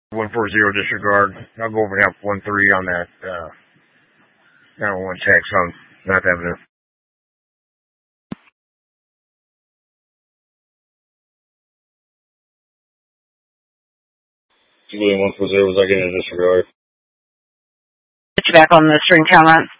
140 disregard. I'll go over and help 13 on that 911 text on North Avenue. Civilian 140, was I getting a disregard? Put you back on the Stringtown line.